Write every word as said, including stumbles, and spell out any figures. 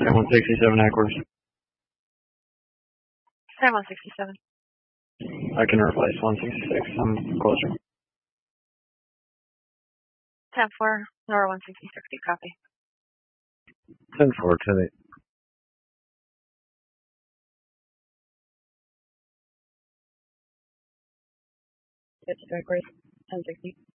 one sixty-seven Ackworth. Sam one sixty-seven. I can replace one sixty-six. I'm closer. ten four, Nora one sixty-six, do copy. ten four, ten eight. It's Ackworth, ten sixty.